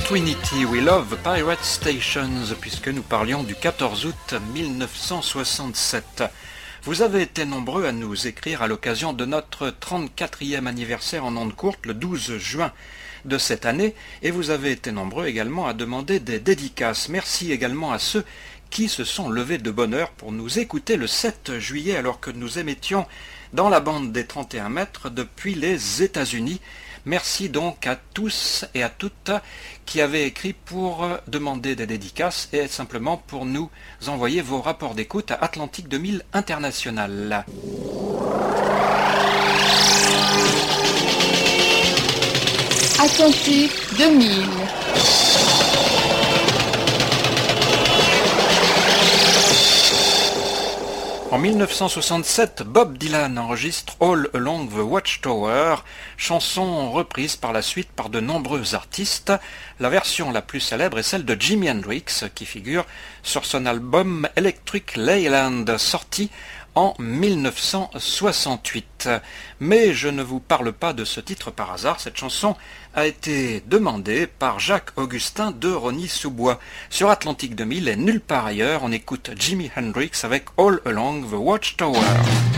Trinity, We Love Pirate Stations, puisque nous parlions du 14 août 1967. Vous avez été nombreux à nous écrire à l'occasion de notre 34e anniversaire en ondes courtes, le 12 juin de cette année, et vous avez été nombreux également à demander des dédicaces. Merci également à ceux qui se sont levés de bonne heure pour nous écouter le 7 juillet alors que nous émettions dans la bande des 31 mètres depuis les États-Unis. Merci donc à tous et à toutes qui avez écrit pour demander des dédicaces et simplement pour nous envoyer vos rapports d'écoute à Atlantique 2000 International. Atlantique 2000. En 1967, Bob Dylan enregistre All Along the Watchtower, chanson reprise par la suite par de nombreux artistes. La version la plus célèbre est celle de Jimi Hendrix, qui figure sur son album Electric Leyland, sorti en 1968. Mais je ne vous parle pas de ce titre par hasard, cette chanson a été demandée par Jacques-Augustin de Rosny-sous-Bois. Sur Atlantique 2000 et nulle part ailleurs, on écoute Jimi Hendrix avec All Along the Watchtower.